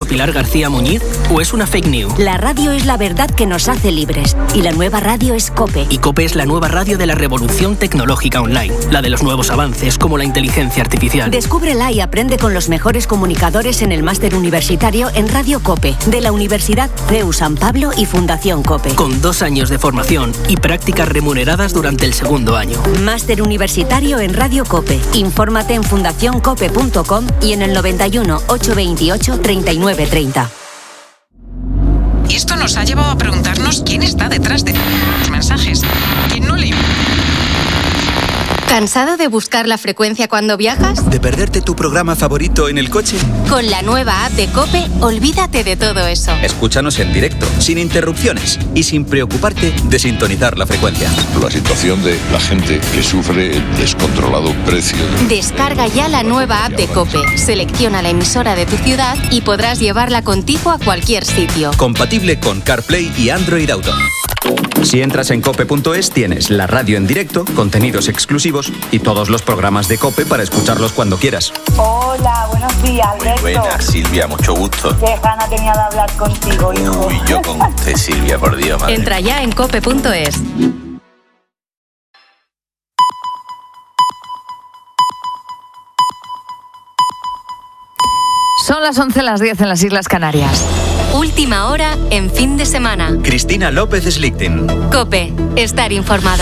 Pilar García Muñiz o es una fake news? La radio es la verdad que nos hace libres y la nueva radio es COPE. Y COPE es la nueva radio de la revolución tecnológica online, la de los nuevos avances como la inteligencia artificial. Descúbrela y aprende con los mejores comunicadores en el máster universitario en Radio COPE, de la Universidad CEU San Pablo y Fundación COPE. Con 2 años de formación y prácticas remuneradas durante el segundo año. Máster universitario en Radio COPE. Infórmate en fundacioncope.com y en el 91 828 3930. Y esto nos ha llevado a preguntarnos quién está detrás de los mensajes. ¿Quién no le... ¿Cansado de buscar la frecuencia cuando viajas? ¿De perderte tu programa favorito en el coche? Con la nueva app de COPE, olvídate de todo eso. Escúchanos en directo, sin interrupciones y sin preocuparte de sintonizar la frecuencia. La situación de la gente que sufre el descontrolado precio. Descarga ya la nueva app de COPE, selecciona la emisora de tu ciudad y podrás llevarla contigo a cualquier sitio. Compatible con CarPlay y Android Auto. Si entras en cope.es tienes la radio en directo, contenidos exclusivos y todos los programas de COPE para escucharlos cuando quieras. Hola, buenos días, Alberto. Muy buenas, Silvia, mucho gusto. Qué gana tenía de hablar contigo, hijo. Uy, yo con usted, Silvia, por Dios, madre. Entra ya en cope.es. Son las 11, las 10 en las Islas Canarias. Última hora en fin de semana. Cristina López Slichting. COPE, estar informado.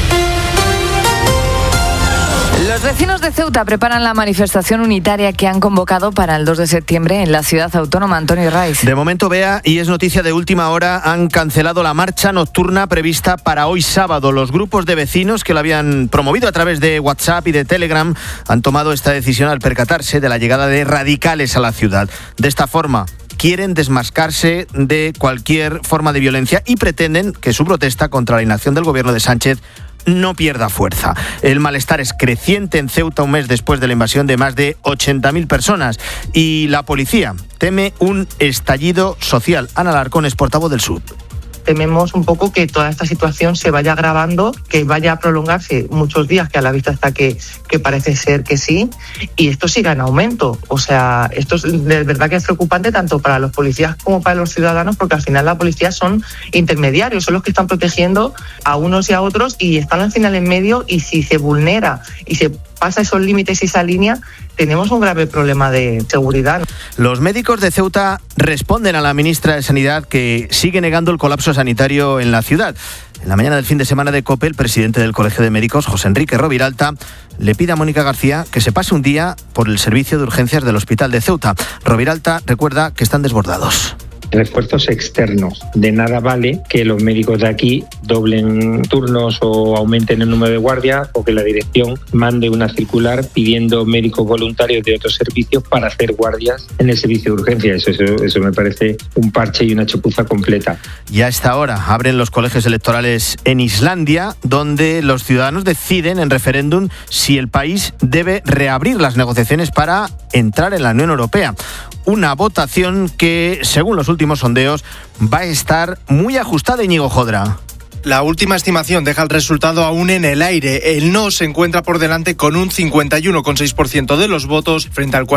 Los vecinos de Ceuta preparan la manifestación unitaria que han convocado para el 2 de septiembre en la ciudad autónoma. Antonio Raiz. De momento, Bea, y es noticia de última hora, han cancelado la marcha nocturna prevista para hoy sábado. Los grupos de vecinos que lo habían promovido a través de WhatsApp y de Telegram han tomado esta decisión al percatarse de la llegada de radicales a la ciudad. De esta forma, quieren desmascararse de cualquier forma de violencia y pretenden que su protesta contra la inacción del gobierno de Sánchez no pierda fuerza. El malestar es creciente en Ceuta un mes después de la invasión de más de 80.000 personas y la policía teme un estallido social. Ana Alarcón es portavoz del SUB. Tememos un poco que toda esta situación se vaya agravando, que vaya a prolongarse muchos días, que a la vista está que parece ser que sí, y esto siga en aumento. O sea, esto es de verdad que es preocupante tanto para los policías como para los ciudadanos, porque al final la policía son intermediarios, son los que están protegiendo a unos y a otros y están al final en medio, y si se vulnera y se pasa esos límites y esa línea, tenemos un grave problema de seguridad. Los médicos de Ceuta responden a la ministra de Sanidad que sigue negando el colapso sanitario en la ciudad. En la mañana del fin de semana de COPE, el presidente del Colegio de Médicos, José Enrique Roviralta, le pide a Mónica García que se pase un día por el servicio de urgencias del Hospital de Ceuta. Roviralta recuerda que están desbordados. Refuerzos externos. De nada vale que los médicos de aquí doblen turnos o aumenten el número de guardias, o que la dirección mande una circular pidiendo médicos voluntarios de otros servicios para hacer guardias en el servicio de urgencia. Eso me parece un parche y una chapuza completa. Y a esta hora abren los colegios electorales en Islandia, donde los ciudadanos deciden en referéndum si el país debe reabrir las negociaciones para entrar en la Unión Europea. Una votación que, según los últimos sondeos, va a estar muy ajustada. Íñigo Jodra. La última estimación deja el resultado aún en el aire. El no se encuentra por delante con un 51,6% de los votos frente al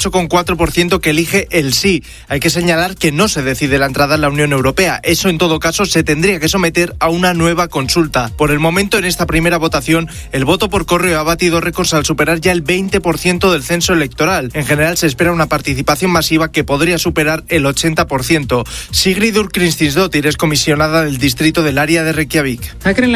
48,4% que elige el sí. Hay que señalar que no se decide la entrada en la Unión Europea. Eso, en todo caso, se tendría que someter a una nueva consulta. Por el momento, en esta primera votación, el voto por correo ha batido récords al superar ya el 20% del censo electoral. En general, se espera una participación masiva que podría superar el 80%. Sigridur Kristinsdóttir es comisionada del distrito del área de Reykjavik.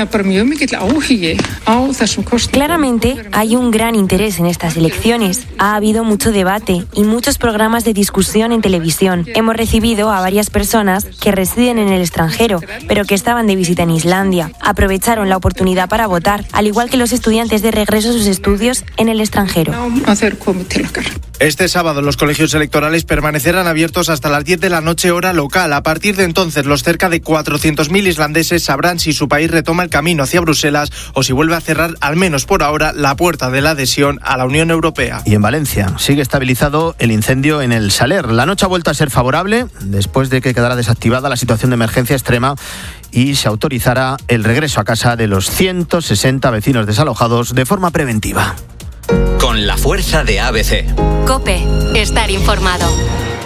Claramente hay un gran interés en estas elecciones. Ha habido mucho debate y muchos programas de discusión en televisión. Hemos recibido a varias personas que residen en el extranjero, pero que estaban de visita en Islandia. Aprovecharon la oportunidad para votar, al igual que los estudiantes de regreso a sus estudios en el extranjero. Este sábado los colegios electorales permanecerán abiertos hasta las 10 de la noche hora local. A partir de entonces, los cerca de 400.000 islandeses sabrán si su país retoma el camino hacia Bruselas o si vuelve a cerrar, al menos por ahora, la puerta de la adhesión a la Unión Europea. Y en Valencia sigue estabilizado el incendio en el Saler. La noche ha vuelto a ser favorable después de que quedara desactivada la situación de emergencia extrema y se autorizará el regreso a casa de los 160 vecinos desalojados de forma preventiva. Con la fuerza de ABC. COPE, estar informado.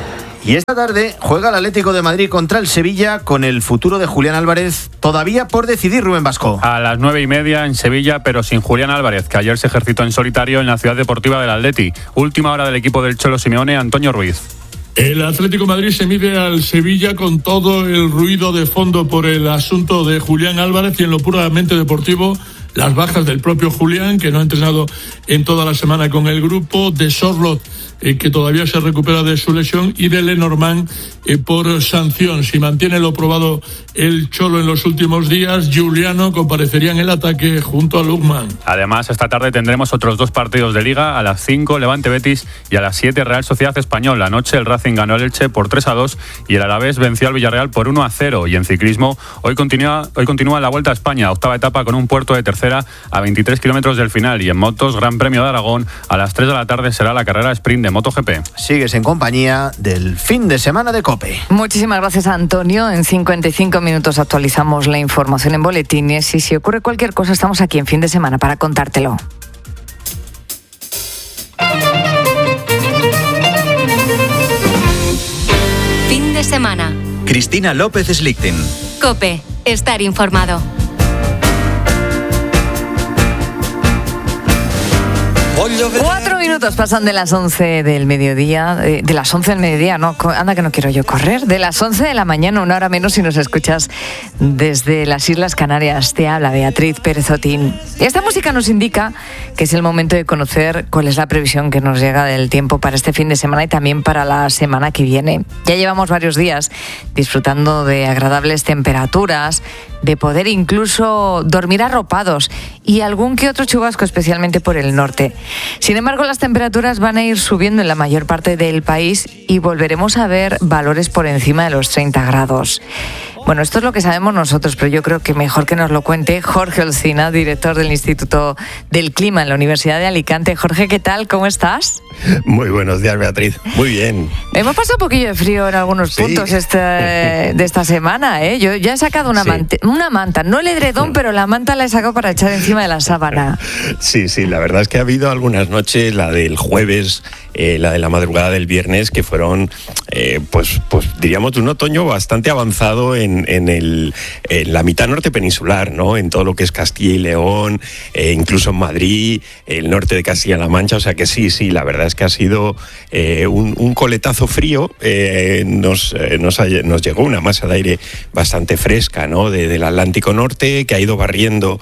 Y esta tarde juega el Atlético de Madrid contra el Sevilla con el futuro de Julián Álvarez todavía por decidir, Rubén Vasco. A las 9:30 en Sevilla, pero sin Julián Álvarez, que ayer se ejercitó en solitario en la ciudad deportiva del Atleti. Última hora del equipo del Cholo Simeone, Antonio Ruiz. El Atlético de Madrid se mide al Sevilla con todo el ruido de fondo por el asunto de Julián Álvarez y en lo puramente deportivo, las bajas del propio Julián, que no ha entrenado en toda la semana con el grupo, de Sorloth, que todavía se recupera de su lesión, y de Lenormand por sanción. Si mantiene lo probado el Cholo en los últimos días, Giuliano comparecería en el ataque junto a Lukman. Además, esta tarde tendremos otros 2 partidos de Liga. A las 5, Levante Betis, y a las 7, Real Sociedad Español. Anoche el Racing ganó al Elche por 3-2 y el Alavés venció al Villarreal por 1-0. Y en ciclismo, hoy continúa la Vuelta a España, octava etapa con un puerto de tercera a 23 kilómetros del final. Y en motos, Gran Premio de Aragón, a las 3 de la tarde será la carrera sprint de MotoGP. Sigues en compañía del fin de semana de COPE. Muchísimas gracias, Antonio. En 55 minutos actualizamos la información en boletines y si ocurre cualquier cosa estamos aquí en fin de semana para contártelo. Fin de semana. Cristina López Slichting. COPE. Estar informado. 4 minutos pasan de las 11 del mediodía, de las 11 del mediodía, no, anda que no quiero yo correr, de las 11 de la mañana, 1 hora menos si nos escuchas desde las Islas Canarias. Te habla Beatriz Pérez Otín. Esta música nos indica que es el momento de conocer cuál es la previsión que nos llega del tiempo para este fin de semana y también para la semana que viene. Ya llevamos varios días disfrutando de agradables temperaturas, de poder incluso dormir arropados y algún que otro chubasco, especialmente por el norte. Sin embargo, las temperaturas van a ir subiendo en la mayor parte del país y volveremos a ver valores por encima de los 30 grados. Bueno, esto es lo que sabemos nosotros, pero yo creo que mejor que nos lo cuente Jorge Olcina, director del Instituto del Clima en la Universidad de Alicante. Jorge, ¿qué tal? ¿Cómo estás? Muy buenos días, Beatriz. Muy bien. Hemos pasado un poquillo de frío en algunos puntos de esta semana, ¿eh? Yo ya he sacado una manta, no el edredón, pero la manta la he sacado para echar encima de la sábana. Sí, la verdad es que ha habido algunas noches, la del jueves, la de la madrugada del viernes, que fueron, pues diríamos, de un otoño bastante avanzado en la mitad norte peninsular, ¿no? En todo lo que es Castilla y León, incluso en Madrid, el norte de Castilla-La Mancha. O sea que sí, la verdad es que ha sido un coletazo frío. Nos llegó una masa de aire bastante fresca, ¿no? Del Atlántico Norte, que ha ido barriendo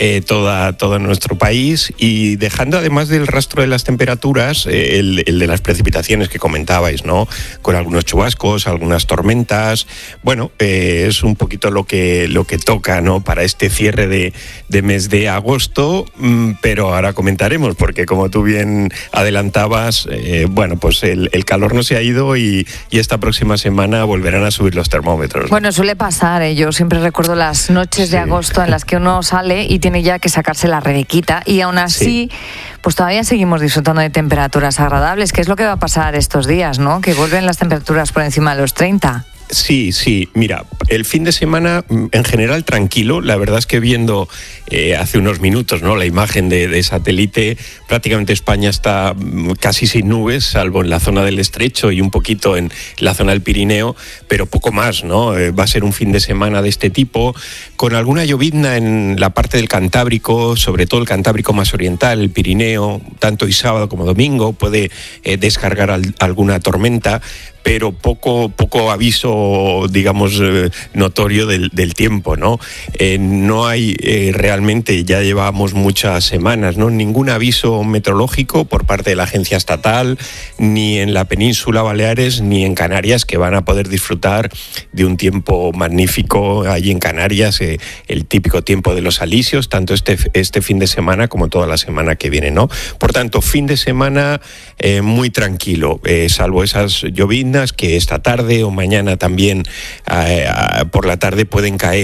todo nuestro país y dejando, además del rastro de las temperaturas, el de las precipitaciones que comentabais, ¿no? Con algunos chubascos, algunas tormentas. Bueno, es un poquito lo que toca, ¿no? Para este cierre de mes de agosto, pero ahora comentaremos, porque como tú bien adelantabas, bueno, pues el calor no se ha ido y esta próxima semana volverán a subir los termómetros. Bueno, suele pasar, yo siempre recuerdo las noches de agosto en las que uno sale y tiene ya que sacarse la rebequita y aún así, pues todavía seguimos disfrutando de temperaturas agradables, que es lo que va a pasar estos días, ¿no? Que vuelven las temperaturas por encima de los 30. Sí, mira, el fin de semana en general tranquilo. La verdad es que viendo hace unos minutos, ¿no?, la imagen de satélite, prácticamente España está casi sin nubes, salvo en la zona del Estrecho y un poquito en la zona del Pirineo, pero poco más, ¿no? Va a ser un fin de semana de este tipo, con alguna llovizna en la parte del Cantábrico, sobre todo el Cantábrico más oriental, el Pirineo, tanto y sábado como domingo, puede descargar alguna tormenta, pero poco aviso, digamos, notorio del tiempo, ¿no? No hay realmente, ya llevamos muchas semanas, ¿no?, ningún aviso meteorológico por parte de la agencia estatal, ni en la península Baleares, ni en Canarias, que van a poder disfrutar de un tiempo magnífico allí en Canarias, el típico tiempo de los alisios, tanto este fin de semana como toda la semana que viene, ¿no? Por tanto, fin de semana muy tranquilo, salvo esas llovinas que esta tarde o mañana también por la tarde pueden caer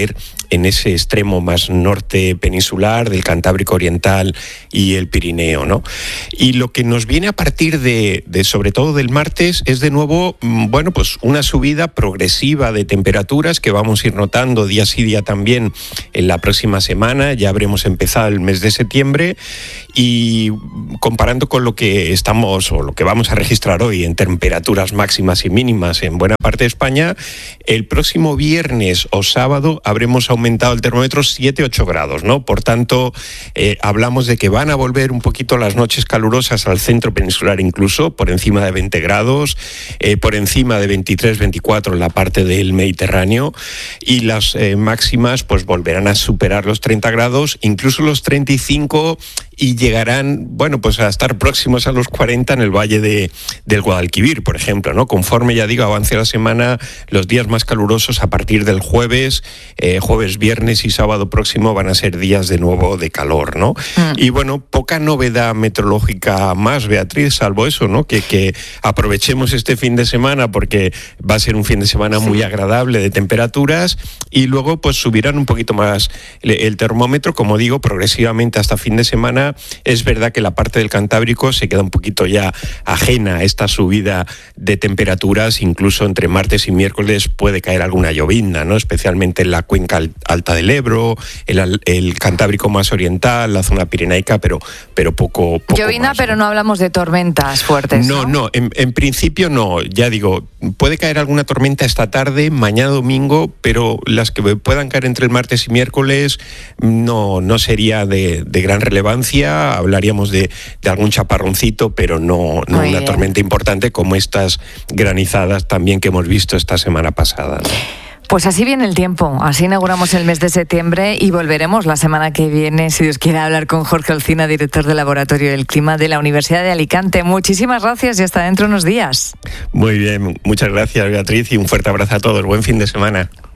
en ese extremo más norte peninsular del Cantábrico Oriental y el Pirineo, ¿no? Y lo que nos viene a partir de sobre todo del martes es de nuevo, bueno, pues una subida progresiva de temperaturas que vamos a ir notando día sí día también en la próxima semana. Ya habremos empezado el mes de septiembre y comparando con lo que estamos o lo que vamos a registrar hoy en temperaturas máximas y mínimas en buena parte de España, el próximo viernes o sábado habremos aumentado el termómetro 7-8 grados, ¿no? Por tanto, hablamos de que van a volver un poquito las noches calurosas al centro peninsular, incluso por encima de 20 grados, por encima de 23-24 en la parte del Mediterráneo, y las máximas pues volverán a superar los 30 grados, incluso los 35, y llegarán, bueno, pues a estar próximos a los 40 en el valle del Guadalquivir, por ejemplo, ¿no? Conforme, ya digo, avance la semana, los días más calurosos a partir del jueves, viernes y sábado próximo van a ser días de nuevo de calor, ¿no? Y bueno, poca novedad meteorológica más, Beatriz, salvo eso, ¿no? Que aprovechemos este fin de semana porque va a ser un fin de semana muy agradable de temperaturas, y luego pues subirán un poquito más el termómetro, como digo, progresivamente hasta fin de semana. Es verdad que la parte del Cantábrico se queda un poquito ya ajena a esta subida de temperaturas, incluso entre martes y miércoles puede caer alguna llovizna, ¿no? Especialmente en la cuenca alta del Ebro, el Cantábrico más oriental, la zona pirenaica, pero poco llovizna, más, pero no hablamos de tormentas fuertes, ¿no? No, en principio no. Ya digo, puede caer alguna tormenta esta tarde, mañana domingo, pero las que puedan caer entre el martes y miércoles no sería de gran relevancia. Hablaríamos de algún chaparroncito, pero no una tormenta importante como estas granizadas también que hemos visto esta semana pasada, ¿no? Pues así viene el tiempo, así inauguramos el mes de septiembre y volveremos la semana que viene, si Dios quiere, a hablar con Jorge Olcina, director del Laboratorio del Clima de la Universidad de Alicante. Muchísimas gracias y hasta dentro de unos días. Muy bien, muchas gracias, Beatriz, y un fuerte abrazo a todos. Buen fin de semana.